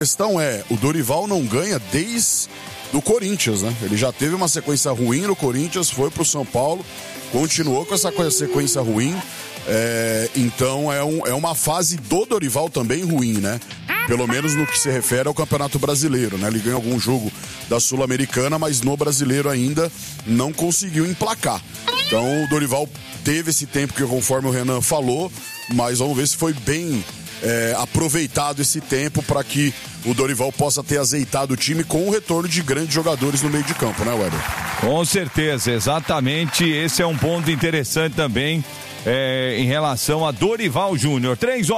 questão é, o Dorival não ganha desde o Corinthians, né? Ele já teve uma sequência ruim no Corinthians, foi pro São Paulo, continuou com essa sequência ruim. Então é uma fase do Dorival também ruim, né? Pelo menos no que se refere ao Campeonato Brasileiro, né? Ele ganhou algum jogo da Sul-Americana, mas no Brasileiro ainda não conseguiu emplacar. Então o Dorival teve esse tempo que, conforme o Renan falou, mas vamos ver se foi bem aproveitado esse tempo para que o Dorival possa ter azeitado o time com o retorno de grandes jogadores no meio de campo, né, Weber? Com certeza, exatamente. Esse é um ponto interessante também em relação a Dorival Júnior.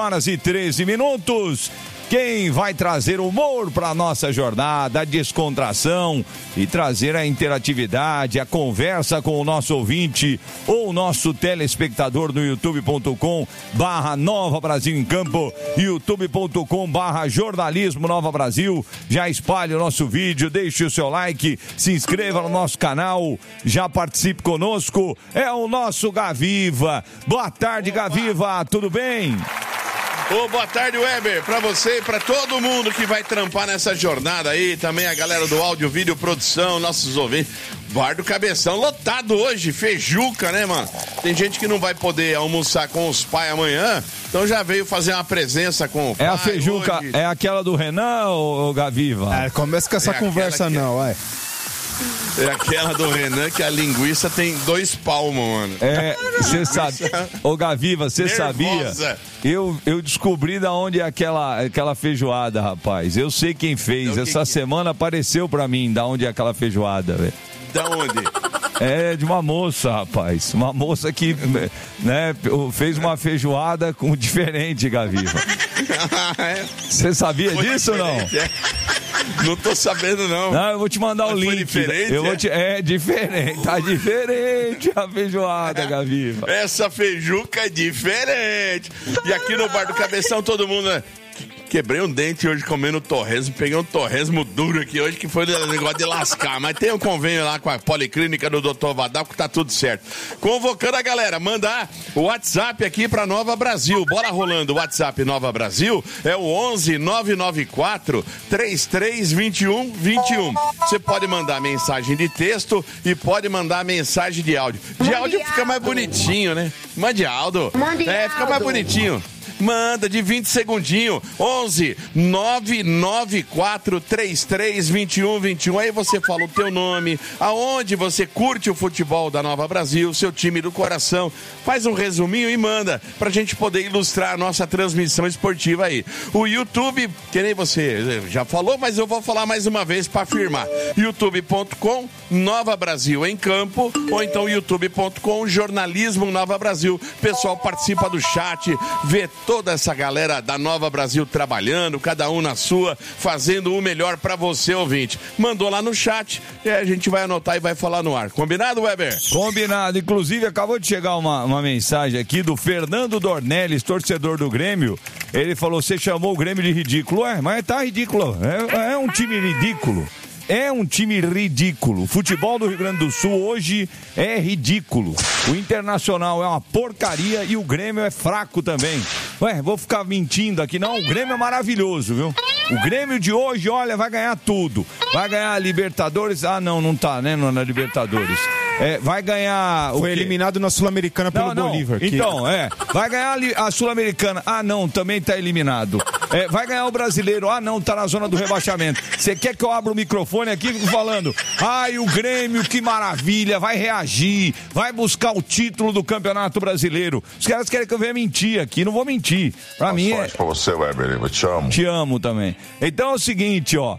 3h13. Quem vai trazer humor para a nossa jornada, a descontração e trazer a interatividade, a conversa com o nosso ouvinte ou o nosso telespectador no youtube.com/Nova Brasil em Campo, youtube.com/Jornalismo Nova Brasil. Já espalhe o nosso vídeo, deixe o seu like, se inscreva no nosso canal, já participe conosco. É o nosso Gaviva. Boa tarde, Gaviva, tudo bem? Boa tarde, Weber, pra você e pra todo mundo que vai trampar nessa jornada aí, também a galera do áudio, vídeo, produção, nossos ouvintes. Bar do Cabeção lotado hoje, feijuca, né, mano? Tem gente que não vai poder almoçar com os pais amanhã, então já veio fazer uma presença com o pai. É a feijuca, hoje. É aquela do Renan ou Gaviva? Começa com essa conversa não, vai. É aquela do Renan que a linguiça tem 2 palmos, mano. Você sabe. Ô, Gaviva, você sabia? Eu descobri da onde é aquela feijoada, rapaz. Eu sei quem fez. Então, essa semana apareceu pra mim da onde é aquela feijoada, velho. Da onde? É de uma moça, rapaz. Uma moça que, né, fez uma feijoada com diferente, Gaviva. Você sabia disso ou não? Não tô sabendo, não. Não, eu vou te mandar o link. Foi diferente? É diferente. Tá diferente a feijoada, Gaviva. Essa feijuca é diferente. E aqui no Bar do Cabeção, todo mundo, né? Quebrei um dente hoje comendo torresmo, peguei um torresmo duro aqui hoje, que foi o negócio de lascar, mas tem um convênio lá com a Policlínica do Dr. Vadal que tá tudo certo. Convocando a galera, mandar o WhatsApp aqui pra Nova Brasil, bola rolando, o WhatsApp Nova Brasil é o 11-994-3321-21. Você pode mandar mensagem de texto e pode mandar mensagem de áudio. De áudio fica mais bonitinho, né? Mande áudio. Fica mais bonitinho. Manda de 20 segundinhos, 11-994-3321-21. Aí você fala o teu nome, aonde você curte o futebol da Nova Brasil, seu time do coração. Faz um resuminho e manda pra gente poder ilustrar a nossa transmissão esportiva aí. O YouTube, que nem você já falou, mas eu vou falar mais uma vez pra afirmar. youtube.com Nova Brasil em Campo, ou então youtube.com Jornalismo Nova Brasil. O pessoal participa do chat, vê toda essa galera da Nova Brasil trabalhando, cada um na sua, fazendo o melhor pra você, ouvinte. Mandou lá no chat e a gente vai anotar e vai falar no ar. Combinado, Weber? Combinado. Inclusive, acabou de chegar uma mensagem aqui do Fernando Dornelles, torcedor do Grêmio. Ele falou, você chamou o Grêmio de ridículo. Mas tá ridículo. É um time ridículo. É um time ridículo. O futebol do Rio Grande do Sul hoje é ridículo. O Internacional é uma porcaria e o Grêmio é fraco também. Vou ficar mentindo aqui. Não, o Grêmio é maravilhoso, viu? O Grêmio de hoje, olha, vai ganhar tudo. Vai ganhar a Libertadores. Ah, não tá, né? Não é na Libertadores. Vai ganhar... Foi eliminado na Sul-Americana pelo Bolívar. Então, vai ganhar a Sul-Americana. Ah, não, também tá eliminado. Vai ganhar o Brasileiro. Ah, não, tá na zona do rebaixamento. Você quer que eu abra o microfone aqui e fico falando? Ai, o Grêmio, que maravilha, vai reagir, vai buscar o título do Campeonato Brasileiro. Os caras querem que eu venha mentir aqui, não vou mentir. Pra mim é... pra você, Weber, eu te amo. Te amo também. Então é o seguinte, ó,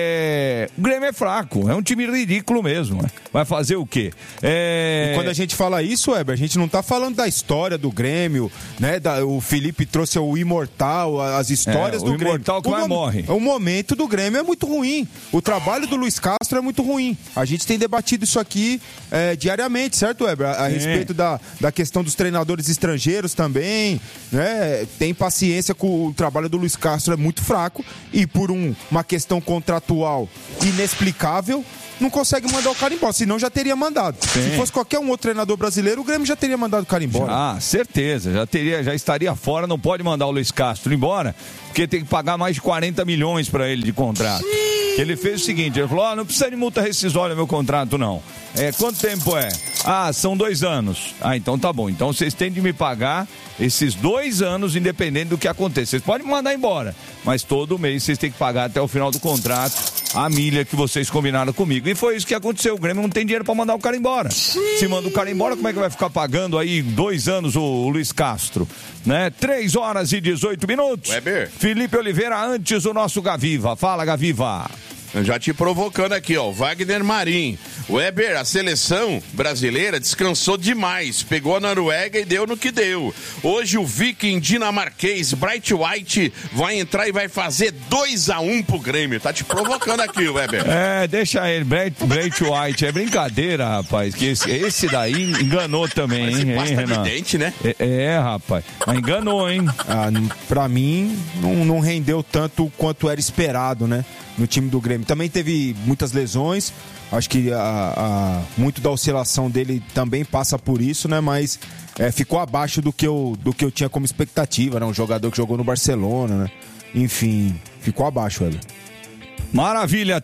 o Grêmio é fraco, é um time ridículo mesmo. Vai fazer o quê? E quando a gente fala isso, Weber, a gente não tá falando da história do Grêmio, né? O Felipe trouxe o imortal, as histórias do Grêmio. O imortal que mais morre. O momento do Grêmio é muito ruim. O trabalho do Luiz Castro é muito ruim. A gente tem debatido isso aqui diariamente, certo, Weber? A respeito da questão dos treinadores estrangeiros também, né? Tem paciência com o trabalho do Luiz Castro, é muito fraco. E por uma questão contratual inexplicável, não consegue mandar o cara embora, senão já teria mandado. Sim. Se fosse qualquer um outro treinador brasileiro, o Grêmio já teria mandado o cara embora. Certeza, já estaria fora, não pode mandar o Luiz Castro embora. porque tem que pagar mais de 40 milhões para ele de contrato. Ele fez o seguinte, ele falou, não precisa de multa rescisória meu contrato, não. Quanto tempo é? São 2 anos. Então tá bom. Então vocês têm de me pagar esses 2 anos, independente do que aconteça. Vocês podem me mandar embora, mas todo mês vocês têm que pagar até o final do contrato a milha que vocês combinaram comigo. E foi isso que aconteceu. O Grêmio não tem dinheiro pra mandar o cara embora. Se manda o cara embora, como é que vai ficar pagando aí 2 anos o Luiz Castro? Né? 3h18. Weber. Felipe Oliveira, antes o nosso Gaviva. Fala, Gaviva. Já te provocando aqui, ó, Wagner Marim. Weber, a seleção brasileira descansou demais, pegou a Noruega e deu no que deu. Hoje o Viking dinamarquês Bright White vai entrar e vai fazer 2-1 pro Grêmio. Tá te provocando aqui, Weber. Deixa ele, Bright White, é brincadeira, rapaz, que esse daí enganou também, hein, Renan? Evidente, né? Rapaz, mas enganou, hein? Pra mim, não rendeu tanto quanto era esperado, né? No time do Grêmio. Também teve muitas lesões, acho que muito da oscilação dele também passa por isso, né? Mas ficou abaixo do que eu tinha como expectativa, né? Um jogador que jogou no Barcelona, né? Enfim, ficou abaixo, velho. Maravilha,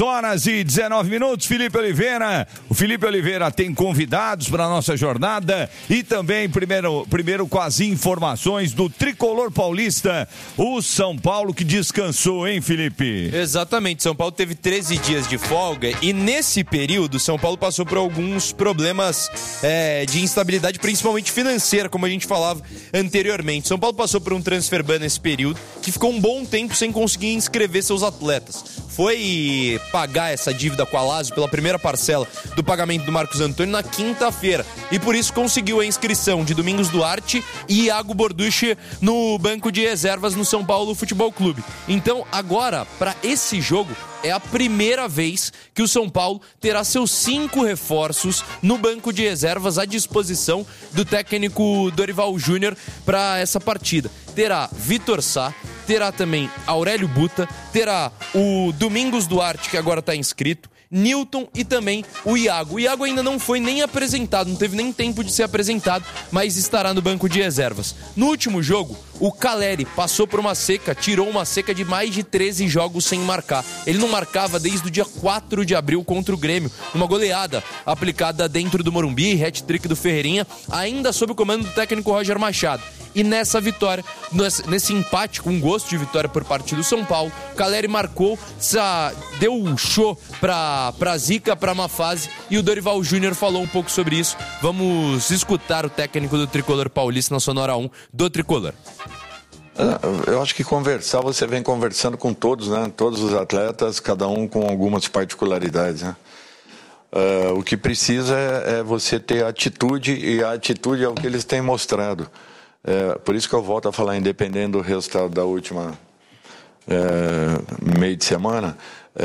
3h19, Felipe Oliveira. O Felipe Oliveira tem convidados para a nossa jornada e também, primeiro com as informações do tricolor paulista, o São Paulo que descansou, hein, Felipe? Exatamente, São Paulo teve 13 dias de folga e nesse período São Paulo passou por alguns problemas de instabilidade, principalmente financeira, como a gente falava anteriormente. São Paulo passou por um transfer ban nesse período que ficou um bom tempo sem conseguir inscrever seus atletas. Foi pagar essa dívida com a Lazio pela primeira parcela do pagamento do Marcos Antônio na quinta-feira. E por isso conseguiu a inscrição de Domingos Duarte e Iago Borducci no banco de reservas no São Paulo Futebol Clube. Então, agora, para esse jogo, é a primeira vez que o São Paulo terá seus 5 reforços no banco de reservas à disposição do técnico Dorival Júnior para essa partida. Terá Vitor Sá, terá também Aurélio Buta, terá o Domingos Duarte, que agora está inscrito, Nilton e também o Iago. O Iago ainda não foi nem apresentado, não teve nem tempo de ser apresentado, mas estará no banco de reservas. No último jogo, o Caleri passou por uma seca, tirou uma seca de mais de 13 jogos sem marcar. Ele não marcava desde o dia 4 de abril contra o Grêmio, uma goleada aplicada dentro do Morumbi, hat-trick do Ferreirinha, ainda sob o comando do técnico Roger Machado. E nessa vitória, nesse empate com gosto de vitória por parte do São Paulo, o Caleri marcou, deu um show pra zica, pra má fase, e o Dorival Júnior falou um pouco sobre isso. Vamos escutar o técnico do Tricolor Paulista na Sonora 1 do Tricolor. Eu acho que conversar, você vem conversando com todos, né? Todos os atletas, cada um com algumas particularidades, né? O que precisa é você ter atitude, e a atitude é o que eles têm mostrado. Por isso que eu volto a falar, independente do resultado da última meio de semana,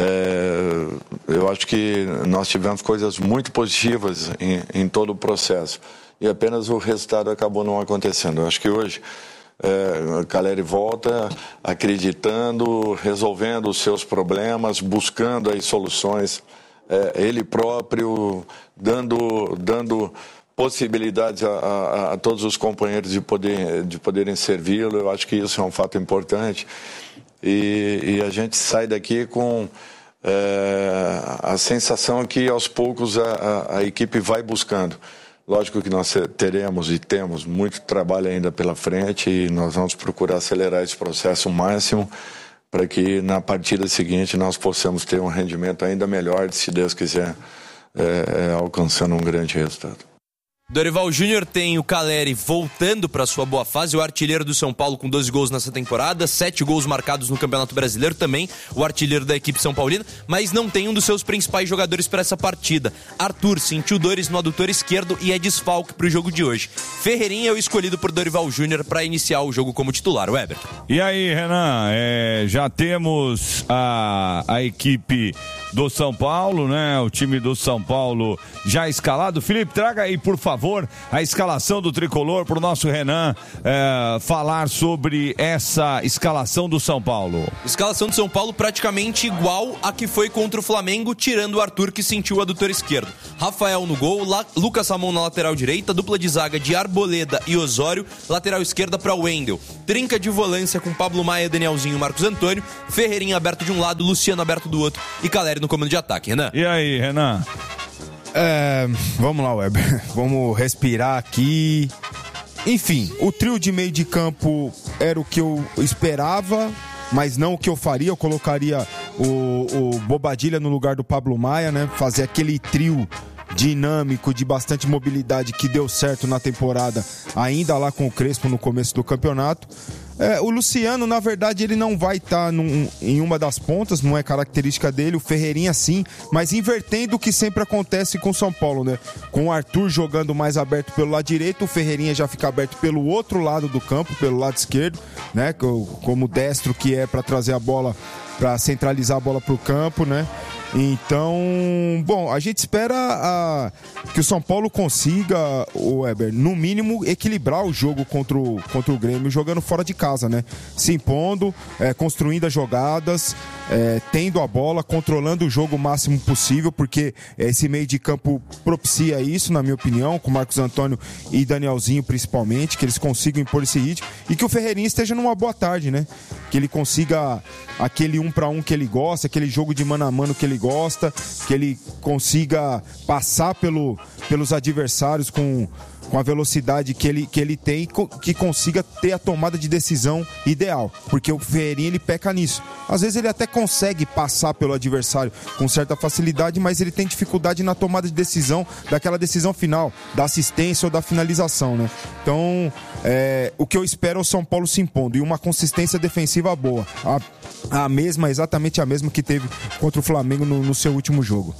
eu acho que nós tivemos coisas muito positivas em todo o processo e apenas o resultado acabou não acontecendo. Eu acho que hoje o Caleri volta acreditando, resolvendo os seus problemas, buscando as soluções, ele próprio dando possibilidades a todos os companheiros de poderem servi-lo. Eu acho que isso é um fato importante e a gente sai daqui com a sensação que aos poucos a equipe vai buscando. Lógico que nós teremos e temos muito trabalho ainda pela frente e nós vamos procurar acelerar esse processo o máximo para que na partida seguinte nós possamos ter um rendimento ainda melhor, se Deus quiser, alcançando um grande resultado. Dorival Júnior tem o Caleri voltando para sua boa fase, o artilheiro do São Paulo com 12 gols nessa temporada, 7 gols marcados no Campeonato Brasileiro, também o artilheiro da equipe São Paulina, mas não tem um dos seus principais jogadores para essa partida. Arthur sentiu dores no adutor esquerdo e é desfalque para o jogo de hoje. Ferreirinha é o escolhido por Dorival Júnior para iniciar o jogo como titular. Weber. E aí, Renan, já temos a equipe do São Paulo, né? O time do São Paulo já escalado. Felipe, traga aí, por favor, a escalação do Tricolor para o nosso Renan falar sobre essa escalação do São Paulo. Escalação do São Paulo praticamente igual a que foi contra o Flamengo, tirando o Arthur, que sentiu o adutor esquerdo. Rafael no gol, Lucas Ramon na lateral direita, dupla de zaga de Arboleda e Osório, lateral esquerda para Wendel. Trinca de volância com Pablo Maia, Danielzinho e Marcos Antônio, Ferreirinha aberto de um lado, Luciano aberto do outro e Caleri no comando de ataque. Renan? E aí, Renan? Vamos lá, Weber. Vamos respirar aqui. Enfim, o trio de meio de campo era o que eu esperava, mas não o que eu faria. Eu colocaria o Bobadilla no lugar do Pablo Maia, né? Fazer aquele trio dinâmico, de bastante mobilidade, que deu certo na temporada, ainda lá com o Crespo no começo do campeonato. O Luciano, na verdade, ele não vai estar em uma das pontas, não é característica dele. O Ferreirinha sim, mas invertendo o que sempre acontece com o São Paulo, né? Com o Arthur jogando mais aberto pelo lado direito, o Ferreirinha já fica aberto pelo outro lado do campo, pelo lado esquerdo, né? Como destro que é para trazer a bola, para centralizar a bola para o campo, né? Então, bom, a gente espera que o São Paulo consiga, o Weber, no mínimo, equilibrar o jogo contra o Grêmio, jogando fora de casa, né? Se impondo, construindo as jogadas, tendo a bola, controlando o jogo o máximo possível, porque esse meio de campo propicia isso, na minha opinião, com Marcos Antônio e Danielzinho principalmente, que eles consigam impor esse ritmo e que o Ferreirinha esteja numa boa tarde, né? Que ele consiga aquele 1-1 que ele gosta, aquele jogo de mano a mano que ele gosta, que ele consiga passar pelos adversários com a velocidade que ele tem, que consiga ter a tomada de decisão ideal, porque o Ferreirinha ele peca nisso. Às vezes ele até consegue passar pelo adversário com certa facilidade, mas ele tem dificuldade na tomada de decisão, daquela decisão final, da assistência ou da finalização, né? Então, o que eu espero é o São Paulo se impondo e uma consistência defensiva boa, exatamente a mesma que teve contra o Flamengo no seu último jogo.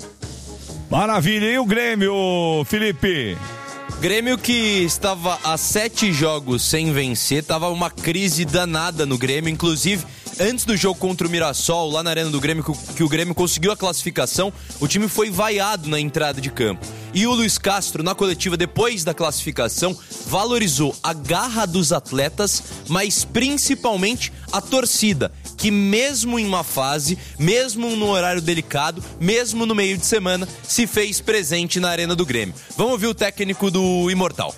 Maravilha, e o Grêmio, Felipe? Grêmio que estava a 7 jogos sem vencer, estava uma crise danada no Grêmio, inclusive antes do jogo contra o Mirassol, lá na arena do Grêmio, que o Grêmio conseguiu a classificação, o time foi vaiado na entrada de campo. E o Luiz Castro, na coletiva depois da classificação, valorizou a garra dos atletas, mas principalmente a torcida, que mesmo em uma fase, mesmo no horário delicado, mesmo no meio de semana, se fez presente na arena do Grêmio. Vamos ouvir o técnico do Imortal.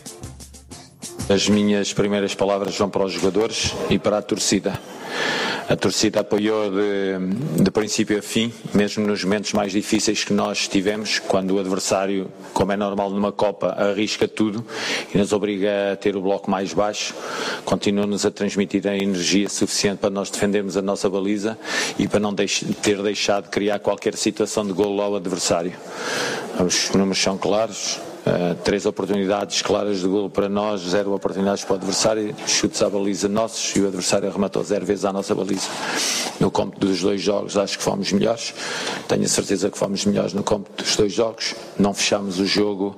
As minhas primeiras palavras vão para os jogadores e para a torcida. A torcida apoiou de princípio a fim, mesmo nos momentos mais difíceis que nós tivemos, quando o adversário, como é normal numa Copa, arrisca tudo e nos obriga a ter o bloco mais baixo. Continua-nos a transmitir a energia suficiente para nós defendermos a nossa baliza e para não ter deixado de criar qualquer situação de golo ao adversário. Os números são claros. 3 oportunidades claras de golo para nós, 0 oportunidades para o adversário, chutes à baliza nossos e o adversário arrematou 0 vezes à nossa baliza. No cômputo dos 2 jogos acho que fomos melhores, tenho a certeza que fomos melhores no cômputo dos 2 jogos, não fechámos o jogo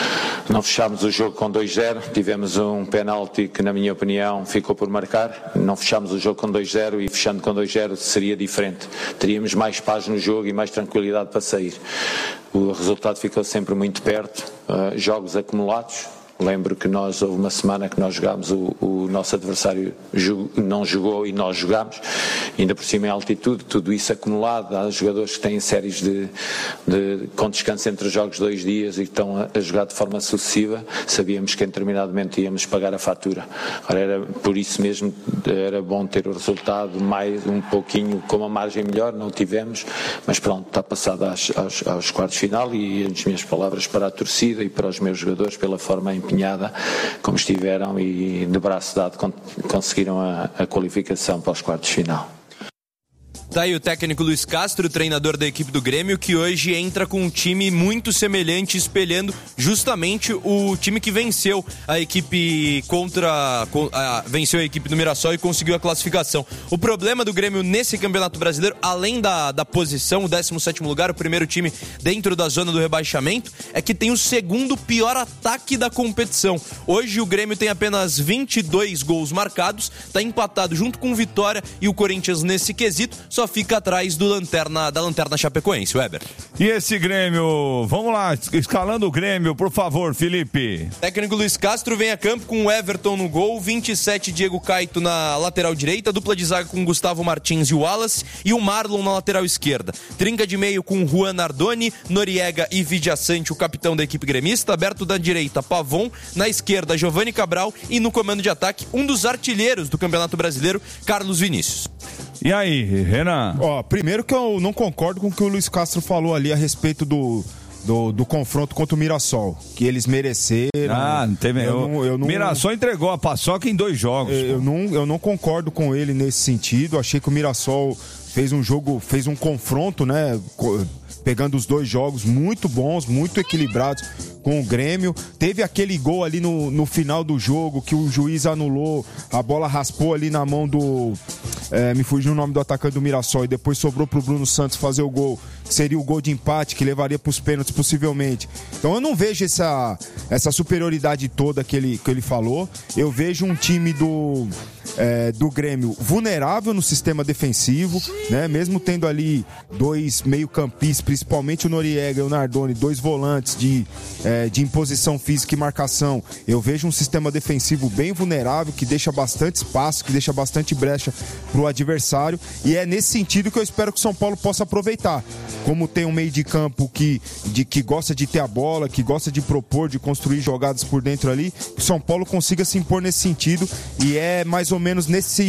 com 2-0, tivemos um penalti que na minha opinião ficou por marcar, não fechámos o jogo com 2-0 e fechando com 2-0 seria diferente, teríamos mais paz no jogo e mais tranquilidade para sair. O resultado ficou sempre muito perto, jogos acumulados. Lembro que houve uma semana que nós jogámos, o nosso adversário não jogou e nós jogámos, ainda por cima em altitude, tudo isso acumulado. Há jogadores que têm séries com descanso entre os jogos 2 dias e que estão a jogar de forma sucessiva. Sabíamos que em determinado momento íamos pagar a fatura. Agora por isso mesmo era bom ter o resultado mais um pouquinho com uma margem melhor, não tivemos, mas pronto, está passado aos quartos de final e as minhas palavras para a torcida e para os meus jogadores pela forma empenhada como estiveram e de braço dado conseguiram a qualificação para os quartos de final. Tá aí o técnico Luiz Castro, treinador da equipe do Grêmio, que hoje entra com um time muito semelhante, espelhando justamente o time que venceu a equipe venceu a equipe do Mirassol e conseguiu a classificação. O problema do Grêmio nesse Campeonato Brasileiro, além da posição, o 17º lugar, o primeiro time dentro da zona do rebaixamento, é que tem o segundo pior ataque da competição. Hoje o Grêmio tem apenas 22 gols marcados, tá empatado junto com o Vitória e o Corinthians nesse quesito, só só fica atrás da Lanterna Chapecoense, Weber. E esse Grêmio, vamos lá, escalando o Grêmio, por favor, Felipe. Técnico Luiz Castro vem a campo com o Everton no gol, 27 Diego Caito na lateral direita, dupla de zaga com Gustavo Martins e o Wallace e o Marlon na lateral esquerda. Trinca de meio com Juan Nardoni, Noriega e Vidiaçante, o capitão da equipe gremista, aberto da direita Pavon, na esquerda Giovani Cabral e no comando de ataque um dos artilheiros do Campeonato Brasileiro, Carlos Vinícius. E aí, Renan? Primeiro que eu não concordo com o que o Luiz Castro falou ali a respeito do confronto contra o Mirassol, que eles mereceram. Não teve. Mirassol entregou a paçoca em 2 jogos. Eu não concordo com ele nesse sentido. Achei que o Mirassol fez um confronto, né? Pegando os 2 jogos muito bons, muito equilibrados com o Grêmio. Teve aquele gol ali no final do jogo que o juiz anulou, a bola raspou ali na mão do... me fugiu o nome do atacante do Mirassol e depois sobrou pro Bruno Santos fazer o gol, que seria o gol de empate, que levaria pros pênaltis possivelmente. Então eu não vejo essa superioridade toda que ele falou. Eu vejo um time do Grêmio vulnerável no sistema defensivo, né? Mesmo tendo ali 2 meio-campistas, principalmente o Noriega e o Nardoni, 2 volantes de imposição física e marcação. Eu vejo um sistema defensivo bem vulnerável, que deixa bastante espaço, que deixa bastante brecha pro adversário, e é nesse sentido que eu espero que o São Paulo possa aproveitar. Como tem um meio de campo que gosta de ter a bola, que gosta de propor, de construir jogadas por dentro ali, que o São Paulo consiga se impor nesse sentido, e é mais ou menos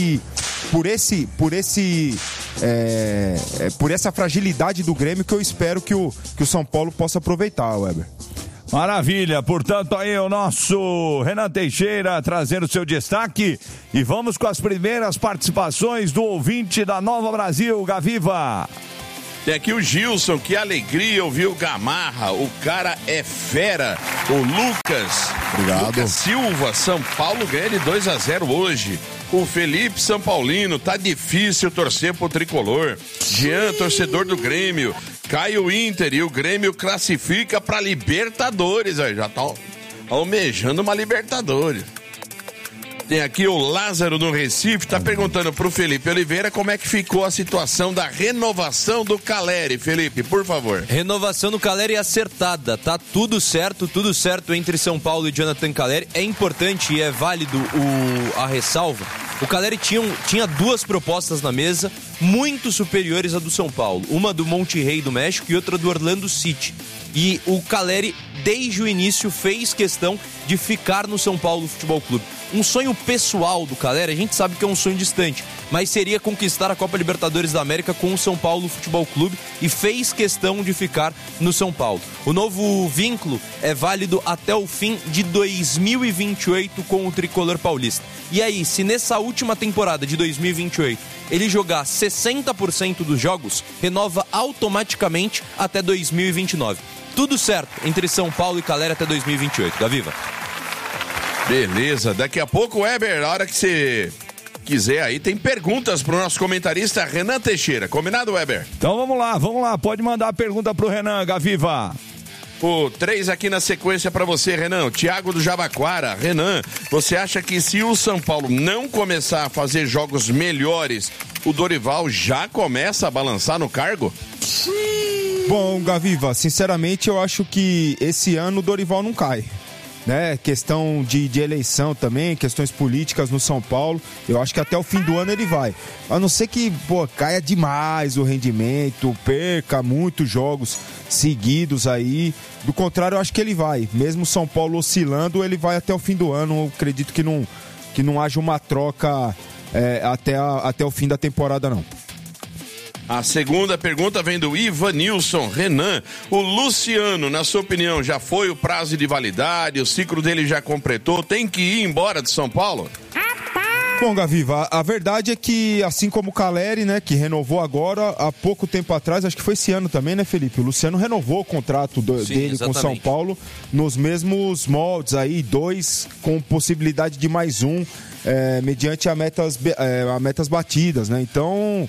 por essa fragilidade do Grêmio que eu espero que o São Paulo possa aproveitar, Weber. Maravilha, portanto aí o nosso Renan Teixeira trazendo seu destaque e vamos com as primeiras participações do ouvinte da Nova Brasil, Gaviva. Tem aqui o Gilson, que alegria ouvir o Gamarra, o cara é fera. O Lucas, obrigado. Lucas Silva, São Paulo ganha de 2-0 hoje. O Felipe São Paulino, tá difícil torcer pro tricolor. Jean, torcedor do Grêmio, cai o Inter e o Grêmio classifica pra Libertadores, aí já tá almejando uma Libertadores. Tem aqui o Lázaro no Recife, tá perguntando pro Felipe Oliveira como é que ficou a situação da renovação do Caleri. Felipe, por favor. Renovação do Caleri acertada, tá tudo certo entre São Paulo e Jonathan Caleri. É importante e é válido a ressalva. O Caleri tinha 2 propostas na mesa, muito superiores à do São Paulo. Uma do Monterrey do México e outra do Orlando City. E o Caleri, desde o início, fez questão de ficar no São Paulo Futebol Clube. Um sonho pessoal do Caleri, a gente sabe que é um sonho distante, mas seria conquistar a Copa Libertadores da América com o São Paulo Futebol Clube e fez questão de ficar no São Paulo. O novo vínculo é válido até o fim de 2028 com o tricolor paulista. E aí, se nessa última temporada de 2028 ele jogar 60% dos jogos, renova automaticamente até 2029. Tudo certo entre São Paulo e Caleri até 2028. Gaviva. Beleza, daqui a pouco, Weber, na hora que você quiser aí, tem perguntas pro nosso comentarista Renan Teixeira. Combinado, Weber? Então vamos lá, pode mandar a pergunta pro Renan, Gaviva. 3 aqui na sequência pra você, Renan. O Thiago do Jabaquara. Renan, você acha que se o São Paulo não começar a fazer jogos melhores, o Dorival já começa a balançar no cargo? Bom, Gaviva, sinceramente eu acho que esse ano o Dorival não cai. Né? Questão de eleição também, questões políticas no São Paulo, eu acho que até o fim do ano ele vai, a não ser que caia demais o rendimento, perca muitos jogos seguidos aí, do contrário eu acho que ele vai, mesmo o São Paulo oscilando, ele vai até o fim do ano. Eu acredito que não haja uma troca até o fim da temporada não. A segunda pergunta vem do Ivanilson. Renan, o Luciano, na sua opinião, já foi o prazo de validade, o ciclo dele já completou, tem que ir embora de São Paulo? Bom, Gaviva, a verdade é que, assim como o Caleri, né, que renovou agora, há pouco tempo atrás, acho que foi esse ano também, né, Felipe? O Luciano renovou o contrato dele com o São Paulo nos mesmos moldes aí, 2 com possibilidade de mais 1, mediante a metas batidas, né? Então...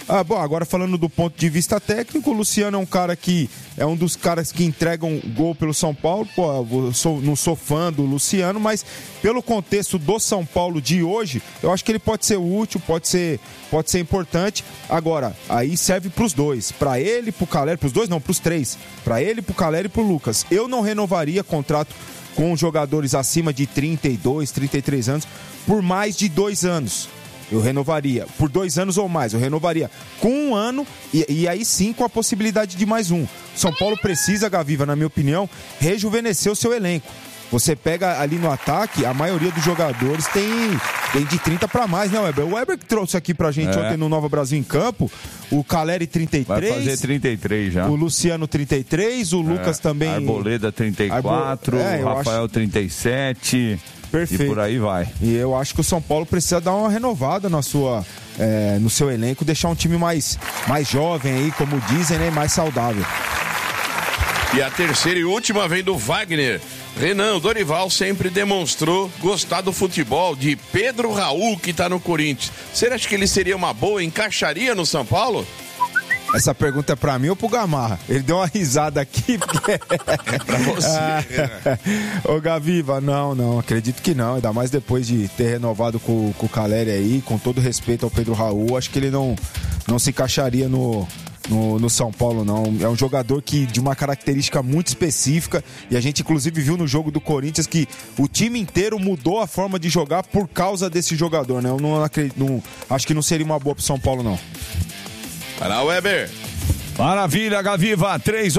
Bom, agora falando do ponto de vista técnico, o Luciano é um cara que é um dos caras que entregam gol pelo São Paulo. Pô, não sou fã do Luciano, mas pelo contexto do São Paulo de hoje, eu acho que ele pode ser útil, pode ser importante. Agora, aí serve pros dois, pra ele, pro Calleri, pros dois não, pros três, pra ele, pro Calleri e pro Lucas. Eu não renovaria contrato com jogadores acima de 32, 33 anos por mais de 2 anos. Eu renovaria por 2 anos ou mais. Eu renovaria com 1 ano e aí sim com a possibilidade de mais um. São Paulo precisa, Gaviva, na minha opinião, rejuvenescer o seu elenco. Você pega ali no ataque, a maioria dos jogadores tem de 30 para mais, né, Weber? O Weber que trouxe aqui pra gente ontem no Nova Brasil em Campo, o Calleri 33. Vai fazer 33 já. O Luciano 33, o Lucas também. Arboleda 34, o Rafael 37. Perfeito. E por aí vai. E eu acho que o São Paulo precisa dar uma renovada no seu elenco, deixar um time mais jovem aí, como dizem, né, mais saudável. E a terceira e última vem do Wagner. Renan, o Dorival sempre demonstrou gostar do futebol de Pedro Raul, que tá no Corinthians. Você acha que ele seria uma boa, encaixaria no São Paulo? Essa pergunta é pra mim ou pro Gamarra? Ele deu uma risada aqui. Porque... É pra você. Ô, Gaviva, não, acredito que não. Ainda mais depois de ter renovado com o Calleri aí, com todo respeito ao Pedro Raul, acho que ele não se encaixaria no São Paulo, não. É um jogador de uma característica muito específica, e a gente inclusive viu no jogo do Corinthians que o time inteiro mudou a forma de jogar por causa desse jogador, né? Eu não acho que não seria uma boa pro São Paulo, não. Vai lá, Weber. Maravilha, Gaviva,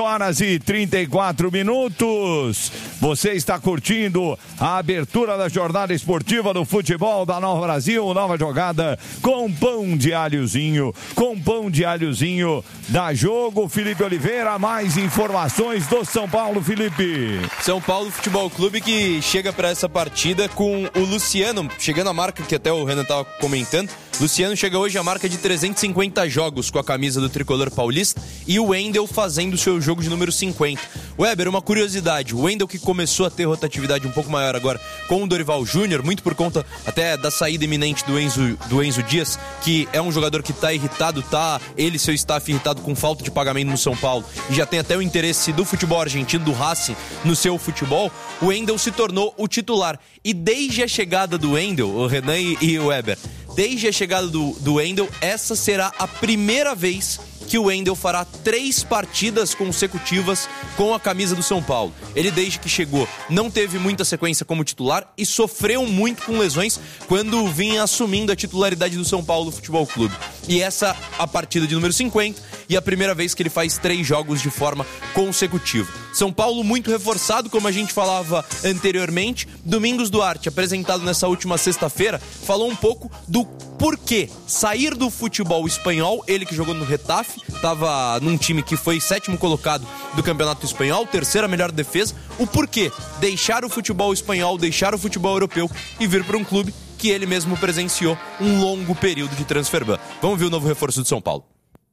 3h34. Você está curtindo a abertura da jornada esportiva do futebol da Nova Brasil, nova jogada com pão de alhozinho. Com pão de alhozinho dá jogo, Felipe Oliveira, mais informações do São Paulo, Felipe. São Paulo Futebol Clube que chega para essa partida com o Luciano, chegando a marca que até o Renan estava comentando. Luciano chega hoje à marca de 350 jogos com a camisa do tricolor paulista e o Wendel fazendo o seu jogo de número 50. Weber, uma curiosidade, o Wendel que começou a ter rotatividade um pouco maior agora com o Dorival Júnior, muito por conta até da saída iminente do Enzo Dias, que é um jogador que tá irritado, ele e seu staff irritado com falta de pagamento no São Paulo, e já tem até o interesse do futebol argentino, do Racing, no seu futebol. O Wendel se tornou o titular, e desde a chegada do Wendel, o Renan e o Weber, desde a chegada do Wendel, essa será a primeira vez que o Wendel fará 3 partidas consecutivas com a camisa do São Paulo. Ele, desde que chegou, não teve muita sequência como titular e sofreu muito com lesões quando vinha assumindo a titularidade do São Paulo Futebol Clube. E essa a partida de número 50 e a primeira vez que ele faz 3 jogos de forma consecutiva. São Paulo muito reforçado, como a gente falava anteriormente. Domingos Duarte, apresentado nessa última sexta-feira, falou um pouco do porquê sair do futebol espanhol, ele que jogou no Getafe, estava num time que foi 7º colocado do Campeonato Espanhol, 3ª melhor defesa, o porquê deixar o futebol espanhol, deixar o futebol europeu e vir para um clube que ele mesmo presenciou um longo período de transfer ban. Vamos ver o novo reforço do São Paulo.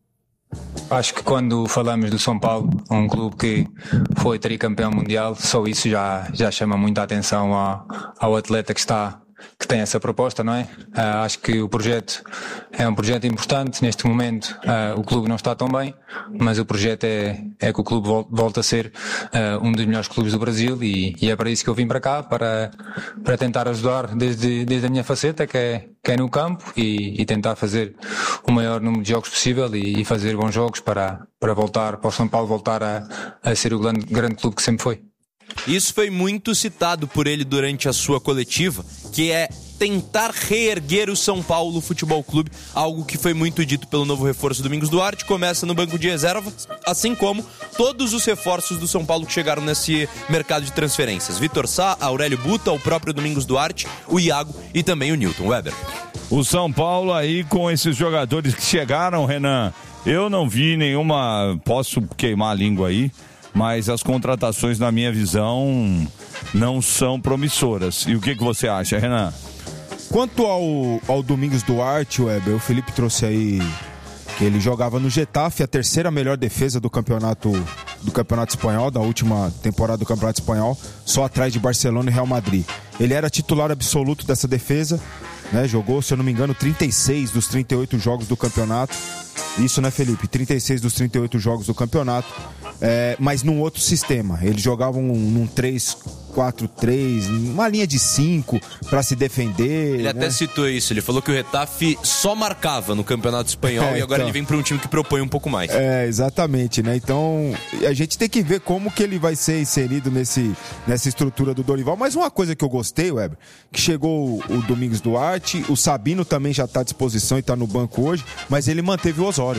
Acho que quando falamos do São Paulo, um clube que foi tricampeão mundial, só isso já chama muita atenção ao atleta que tem essa proposta, não é? Acho que o projeto é um projeto importante. Neste momento o clube não está tão bem, mas o projeto é que o clube volte a ser um dos melhores clubes do Brasil, e é para isso que eu vim para cá, para tentar ajudar desde a minha faceta, que é no campo, e tentar fazer o maior número de jogos possível e fazer bons jogos para o São Paulo voltar a ser o grande clube que sempre foi. Isso foi muito citado por ele durante a sua coletiva, que é tentar reerguer o São Paulo Futebol Clube, algo que foi muito dito pelo novo reforço Domingos Duarte. Começa no banco de reservas, assim como todos os reforços do São Paulo que chegaram nesse mercado de transferências. Vitor Sá, Aurélio Buta, o próprio Domingos Duarte, o Iago e também o Newton. Weber. O São Paulo aí com esses jogadores que chegaram, Renan, eu não vi nenhuma, posso queimar a língua aí, mas as contratações, na minha visão, não são promissoras. E o que você acha, Renan? Quanto ao Domingos Duarte, Weber, o Felipe trouxe aí que ele jogava no Getafe, a 3ª melhor defesa do campeonato espanhol, da última temporada do campeonato espanhol, só atrás de Barcelona e Real Madrid. Ele era titular absoluto dessa defesa. né? Jogou, se eu não me engano, 36 dos 38 jogos do campeonato. Isso, né, Felipe? 36 dos 38 jogos do campeonato. Mas num outro sistema. Eles jogavam num 3-4-3, uma linha de 5 para se defender. Ele até citou isso, ele falou que o Retafe só marcava no Campeonato Espanhol e agora ele vem para um time que propõe um pouco mais. Exatamente, né? Então, a gente tem que ver como que ele vai ser inserido nessa estrutura do Dorival. Mas uma coisa que eu gostei, Weber, que chegou o Domingos Duarte, o Sabino também já está à disposição e está no banco hoje, mas ele manteve o Osório.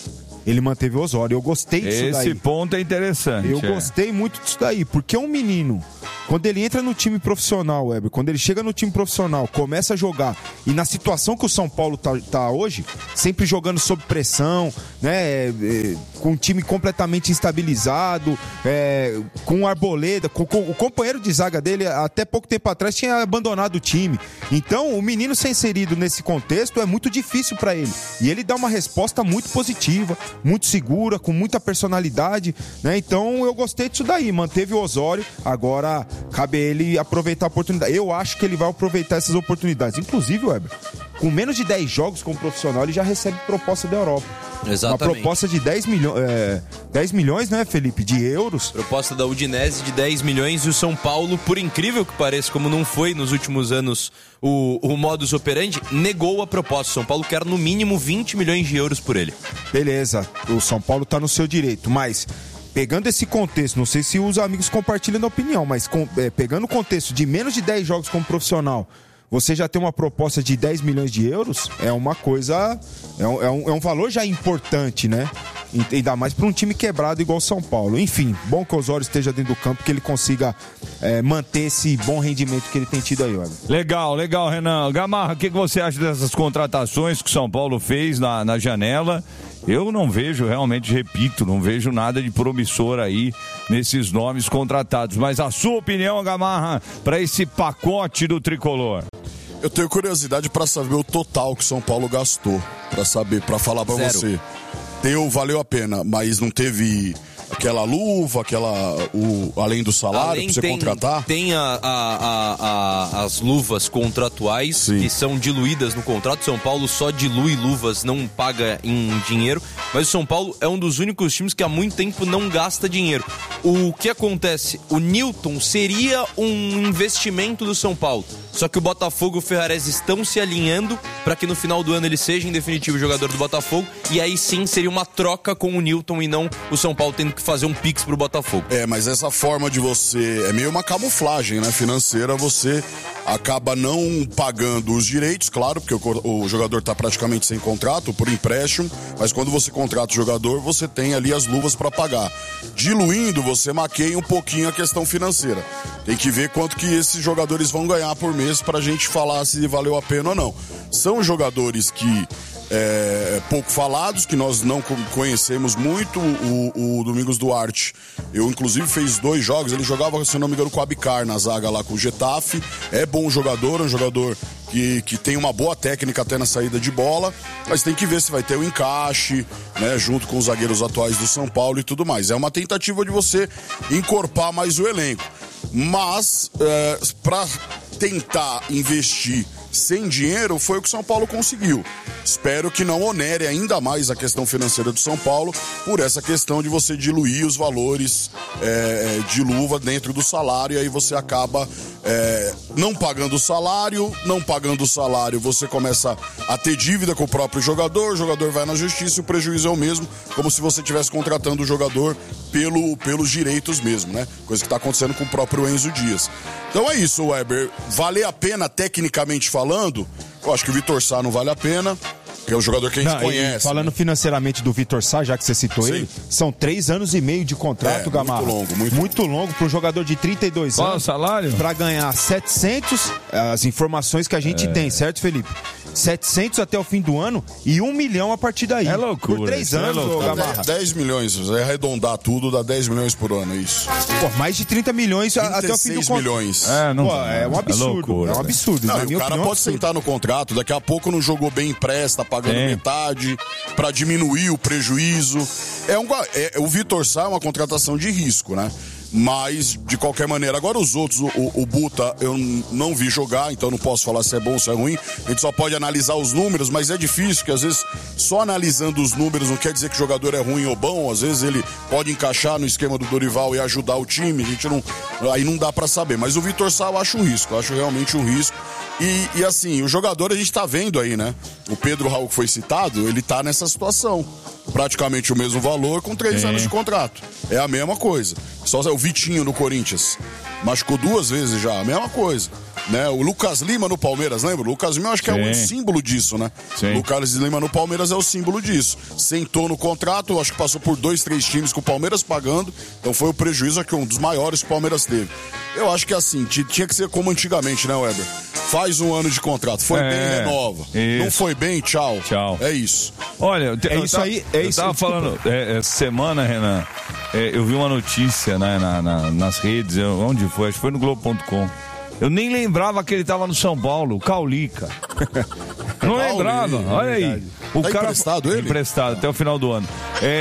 Eu gostei disso daí. Esse ponto é interessante. Eu gostei muito disso daí, porque um menino, quando ele entra no time profissional, Weber, quando ele chega no time profissional, começa a jogar, e na situação que o São Paulo tá hoje, sempre jogando sob pressão, né, com um time completamente instabilizado, com o Arboleda, com o companheiro de zaga dele, até pouco tempo atrás, tinha abandonado o time. Então, o menino ser inserido nesse contexto é muito difícil para ele. E ele dá uma resposta muito positiva, muito segura, com muita personalidade, né? Então eu gostei disso daí, manteve o Osório, agora cabe a ele aproveitar a oportunidade. Eu acho que ele vai aproveitar essas oportunidades. Inclusive, Weber, com menos de 10 jogos como profissional, ele já recebe proposta da Europa. Exatamente. Uma proposta de 10 milhões, né, Felipe, de euros. Proposta da Udinese de 10 milhões e o São Paulo, por incrível que pareça, como não foi nos últimos anos o modus operandi, negou a proposta. O São Paulo quer no mínimo 20 milhões de euros por ele. Beleza, o São Paulo tá no seu direito, mas pegando esse contexto, não sei se os amigos compartilham da opinião, mas pegando o contexto de menos de 10 jogos como profissional, você já tem uma proposta de 10 milhões de euros, é uma coisa, é um valor já importante, né? Ainda mais para um time quebrado igual o São Paulo. Enfim, bom que o Osório esteja dentro do campo, que ele consiga manter esse bom rendimento que ele tem tido aí, olha. Legal, Renan. Gamarra, o que você acha dessas contratações que o São Paulo fez na janela? Eu não vejo, realmente, repito, não vejo nada de promissor aí nesses nomes contratados. Mas a sua opinião, Gamarra, para esse pacote do Tricolor? Eu tenho curiosidade para saber o total que o São Paulo gastou, para falar para você. Valeu a pena, mas não teve aquela luva, além do salário para você contratar? Tem as luvas contratuais, sim, que são diluídas no contrato. São Paulo só dilui luvas, não paga em dinheiro. Mas o São Paulo é um dos únicos times que há muito tempo não gasta dinheiro. O que acontece? O Newton seria um investimento do São Paulo. Só que o Botafogo e o Ferrarese estão se alinhando para que no final do ano ele seja em definitivo jogador do Botafogo. E aí sim seria uma troca com o Newton e não o São Paulo tendo que fazer um pix pro Botafogo. Mas essa forma de você... É meio uma camuflagem, né, financeira. Você acaba não pagando os direitos, claro, porque o jogador tá praticamente sem contrato, por empréstimo. Mas quando você contrata o jogador, você tem ali as luvas para pagar. Diluindo, você maqueia um pouquinho a questão financeira. Tem que ver quanto que esses jogadores vão ganhar por mês pra gente falar se valeu a pena ou não. São jogadores que pouco falados, que nós não conhecemos muito. O Domingos Duarte, eu inclusive fez 2 jogos, ele jogava, se não me engano, com o Abicar na zaga lá com o Getafe. É bom jogador, é um jogador que tem uma boa técnica até na saída de bola, mas tem que ver se vai ter o encaixe, né, junto com os zagueiros atuais do São Paulo e tudo mais. É uma tentativa de você encorpar mais o elenco, mas para tentar investir sem dinheiro foi o que o São Paulo conseguiu. Espero que não onere ainda mais a questão financeira do São Paulo por essa questão de você diluir os valores de luva dentro do salário, e aí você acaba não pagando o salário, você começa a ter dívida com o próprio jogador, o jogador vai na justiça e o prejuízo é o mesmo, como se você estivesse contratando o jogador pelos direitos mesmo, né? Coisa que está acontecendo com o próprio Enzo Dias. Então é isso, Weber. Vale a pena, tecnicamente falando? Eu acho que o Vitor Sá não vale a pena, que é o jogador que a gente conhece. Falando financeiramente do Vitor Sá, já que você citou ele, são 3 anos e meio de contrato, Gamarra. Muito longo para um jogador de 32 anos. Qual o salário? Para ganhar 700, as informações que a gente tem, certo, Felipe? 700 até o fim do ano e 1 milhão a partir daí. É loucura. Por 3 anos, Gamarra. 10 milhões, você arredondar tudo, dá 10 milhões por ano, é isso. Pô, mais de 30 milhões até o fim do contrato. milhões. É um absurdo. É um absurdo. Não, o cara pode sentar no contrato, daqui a pouco não jogou bem empresta, pagando metade, pra diminuir o prejuízo. O Vitor Sá é uma contratação de risco, né? Mas, de qualquer maneira, agora os outros, o Buta, eu não vi jogar, então não posso falar se é bom ou se é ruim. A gente só pode analisar os números, mas é difícil, porque às vezes só analisando os números não quer dizer que o jogador é ruim ou bom. Às vezes ele pode encaixar no esquema do Dorival e ajudar o time. A gente aí não dá pra saber. Mas o Vitor Sá eu acho um risco, eu acho realmente um risco. E assim, o jogador a gente tá vendo aí, né? O Pedro Raul que foi citado, ele tá nessa situação. Praticamente o mesmo valor com 3 anos de contrato. É a mesma coisa. Só o Vitinho no Corinthians machucou 2 vezes já, a mesma coisa. Né? O Lucas Lima no Palmeiras, lembra? O Lucas Lima eu acho que é um símbolo disso, né? O Lucas Lima no Palmeiras é o símbolo disso. Sentou no contrato, acho que passou por 2, 3 times com o Palmeiras pagando, então foi o prejuízo aqui, um dos maiores que o Palmeiras teve. Eu acho que assim, tinha que ser como antigamente, né, Weber? Faz 1 ano de contrato, foi bem, renova. Isso. Não foi bem, tchau. Tchau. É isso. Olha, É isso aí. É eu isso, tava desculpa. falando, essa semana, Renan, eu vi uma notícia, né, nas redes, onde foi? Acho que foi no Globo.com. Eu nem lembrava que ele tava no São Paulo, o Caulica. Não lembrava, olha aí. O Tá cara emprestado ele? Emprestado até o final do ano.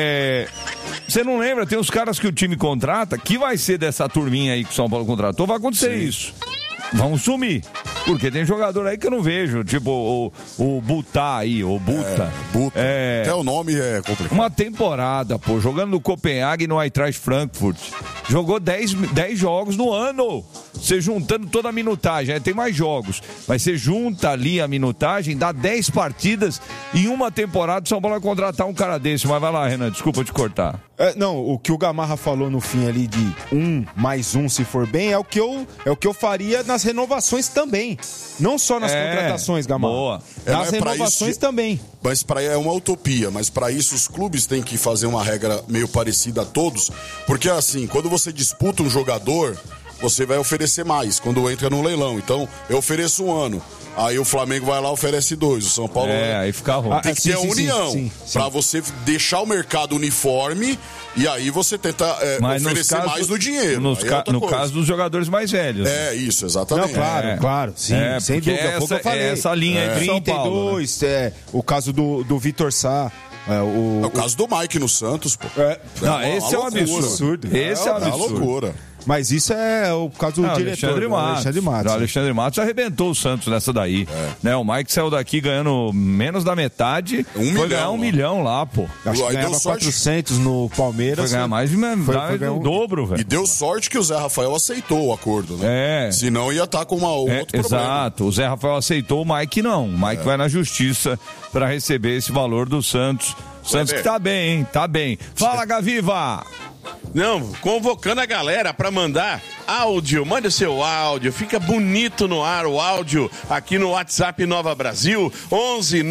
Você não lembra? Tem uns caras que o time contrata, que vai ser dessa turminha aí que o São Paulo contratou, vai acontecer isso. Vão sumir. Porque tem jogador aí que eu não vejo, tipo o Buta aí, o Buta. Buta. Até o nome é complicado. Uma temporada, pô, jogando no Copenhague e no Eintracht Frankfurt. Jogou 10 jogos no ano. Você juntando toda a minutagem, tem mais jogos. Mas você junta ali a minutagem, dá 10 partidas em uma temporada. O São Paulo vai contratar um cara desse. Mas vai lá, Renan, desculpa te cortar. Não, o que o Gamarra falou no fim ali de 1 mais 1 se for bem é o que eu faria nas renovações também. Não só nas contratações, Gamarra. Boa. Nas renovações também. Mas é uma utopia, mas para isso os clubes têm que fazer uma regra meio parecida a todos, porque assim, quando você disputa um jogador, você vai oferecer mais quando entra no leilão. Então, eu ofereço 1 ano. Aí o Flamengo vai lá e oferece 2. O São Paulo aí fica ruim. tem que ter a união para você deixar o mercado uniforme e aí você tenta oferecer mais no dinheiro. No caso dos jogadores mais velhos. É isso, exatamente. Não, claro, sim, sem dúvida. Foi o que eu falei. Essa linha entre São Paulo, 32, o caso do Vitor Sá. O caso do Mike no Santos, pô. Esse é um absurdo. Esse é um absurdo. Loucura. Mas isso é o caso do diretor, Alexandre Matos. O Alexandre Matos arrebentou o Santos nessa daí. Né? O Mike saiu daqui ganhando menos da metade. Foi ganhar 1 milhão lá, pô. Acho que ganhava 400 no Palmeiras. Foi ganhar mais do dobro, velho. E deu sorte que o Zé Rafael aceitou o acordo, né? Senão ia estar com outro problema. Exato. O Zé Rafael aceitou, o Mike não. O Mike vai na justiça pra receber esse valor do Santos. O Santos que tá bem, hein? Tá bem. Fala, Gaviva! Não, convocando a galera para mandar áudio, mande o seu áudio, fica bonito no ar o áudio aqui no WhatsApp Nova Brasil, 11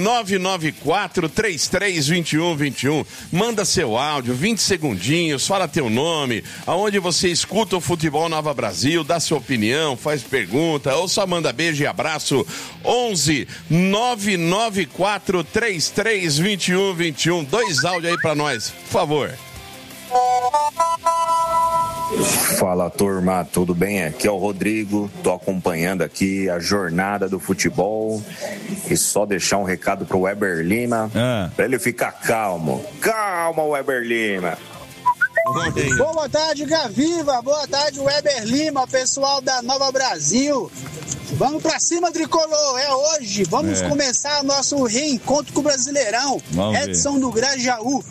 994 33 21 21. Manda seu áudio, 20 segundinhos, fala teu nome, aonde você escuta o Futebol Nova Brasil, dá sua opinião, faz pergunta, ou só manda beijo e abraço, 11 994 33 21 21. 2 áudios aí para nós, por favor. Fala, turma, tudo bem? Aqui é o Rodrigo, tô acompanhando aqui a jornada do futebol e só deixar um recado pro Weber Lima pra ele ficar calmo. Calma, Weber Lima. Boa tarde, Gaviva. Boa tarde, Weber Lima, pessoal da Nova Brasil. Vamos pra cima, Tricolor, é hoje. Vamos começar nosso reencontro com o Brasileirão. Edson do Grajaú.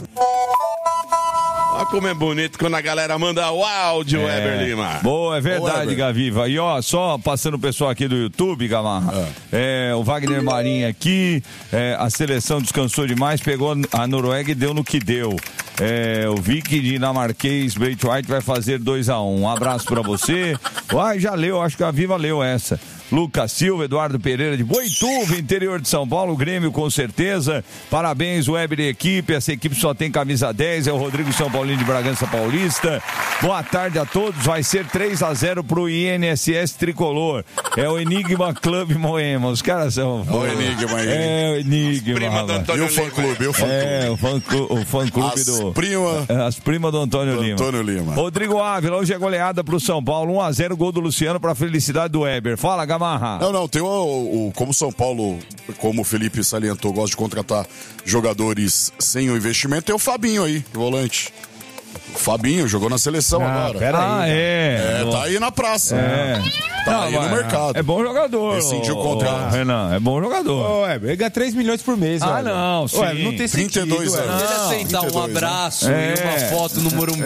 Olha como é bonito quando a galera manda o áudio, Weber Lima. Boa, é verdade, Gaviva. E ó, só passando o pessoal aqui do YouTube, Gamarra. O Wagner Marinho aqui, a seleção descansou demais, pegou a Noruega e deu no que deu. O Vicky dinamarquês Braithwaite vai fazer 2-1. Um abraço pra você. Já leu, acho que a Viva leu essa. Lucas Silva, Eduardo Pereira de Boituva, interior de São Paulo, Grêmio com certeza. Parabéns, Weber e equipe. Essa equipe só tem camisa 10. É o Rodrigo São Paulino de Bragança Paulista. Boa tarde a todos. Vai ser 3-0 pro INSS Tricolor. É o Enigma Club Moema. Os caras são. O Enigma aí. É o Enigma. E o fã-clube, o fã-clube do. As primas do Antônio Lima. Rodrigo Ávila, hoje é goleada pro São Paulo. 1-0, gol do Luciano pra felicidade do Weber. Fala, Gamarra. Não, tem como São Paulo, como o Felipe salientou, gosta de contratar jogadores sem o investimento, tem o Fabinho aí, volante. O Fabinho jogou na seleção agora. Tá aí na praça. Tá aí no mercado. É bom jogador. Rescindiu o contrato. Renan, é bom jogador. Ele ganha 3 milhões por mês. Não, sim. Não tem sentido. 32 anos. Ele aceitar um abraço e uma foto no Morumbi.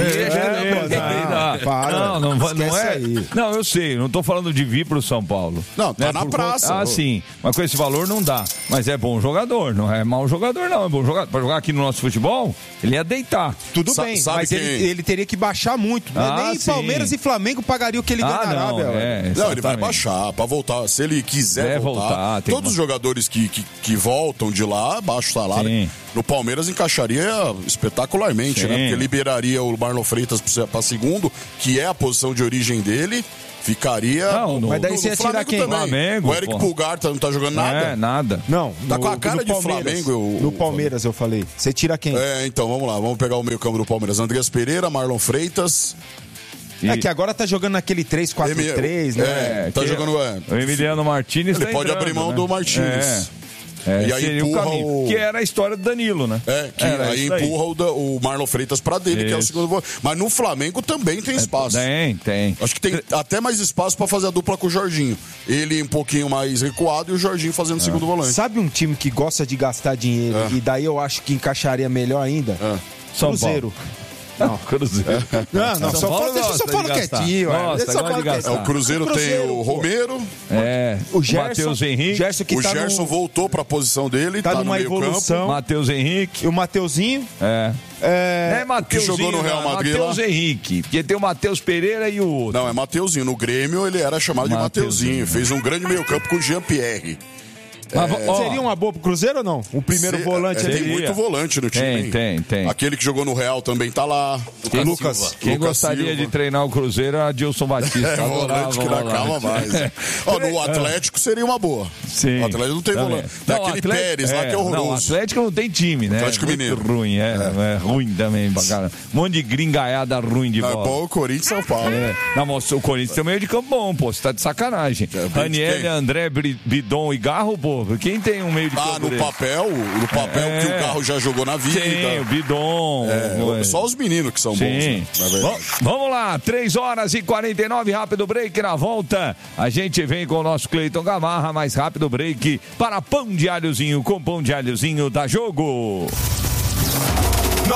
Não é. Não, eu sei. Não tô falando de vir pro São Paulo. Não, tá na praça. Sim. Mas com esse valor não dá. Mas é bom jogador. Não é mau jogador, não. É bom jogador. Pra jogar aqui no nosso futebol, ele ia deitar. Tudo bem, mas ele teria que baixar muito. Nem Palmeiras e Flamengo pagariam o que ele ganha na Arábia. Não, ele vai baixar pra voltar. Se ele quiser voltar todos os jogadores que voltam de lá, baixa o salário. Sim. No Palmeiras encaixaria espetacularmente, né? Porque liberaria o Marlon Freitas pra segundo, que é a posição de origem dele. Ficaria. Mas daí você ia tirar quem? Flamengo, o Eric Pulgar não tá jogando nada? Nada. Não. Tá com a cara de Flamengo. No Palmeiras, eu falei. Você tira quem? Então, vamos lá. Vamos pegar o meio-campo do Palmeiras. Andreas Pereira, Marlon Freitas. Que agora tá jogando naquele 3-4-3, né? Tá jogando. O Emiliano Martínez ele pode abrir mão do Martínez. E aí empurra que era a história do Danilo, né? Aí empurra o Marlon Freitas pra dele, que é o segundo volante. Mas no Flamengo também tem espaço. Tem. Acho que tem até mais espaço pra fazer a dupla com o Jorginho. Ele um pouquinho mais recuado e o Jorginho fazendo o segundo volante. Sabe um time que gosta de gastar dinheiro e daí eu acho que encaixaria melhor ainda? Cruzeiro. Não, Cruzeiro. Não, deixa eu só falar quietinho. O Cruzeiro tem o Romero. O Gerson. Matheus Henrique. O Gerson voltou pra posição dele. Tá no numa meio evolução. campo. Matheus Henrique. E o Mateuzinho. Que jogou no Real Madrid. Matheus Henrique. Porque tem o Matheus Pereira e o outro. Não, é Mateuzinho. No Grêmio ele era chamado de Mateuzinho. Fez um grande meio campo com o Jean-Pierre. Seria uma boa pro Cruzeiro ou não? O primeiro volante ali? Tem muito volante no time. Tem. Aquele que jogou no Real também tá lá. Lucas. Quem gostaria de treinar o Cruzeiro é Adilson Batista. Volante que não calma mais. No Atlético seria uma boa. Sim. O Atlético não tem volante. Tem aquele Pérez lá que é horroroso. O Atlético não tem time, né? Atlético Mineiro. Ruim, é ruim também, bacana. Um monte de gringaiada ruim de bola. É bom o Corinthians e São Paulo. Não, mas o Corinthians tem um meio de campo bom, pô. Você tá de sacanagem. Daniel, André, Bidon e Garro, pô. Quem tem um meio de campo no papel que o Garro já jogou na vida. Sim, o Bidon. Só os meninos que são bons, né? Vamos lá, 3h49, rápido break. Na volta, a gente vem com o nosso Cleiton Gamarra, mais rápido break para Pão de Alhozinho, com Pão de Alhozinho da Jogo.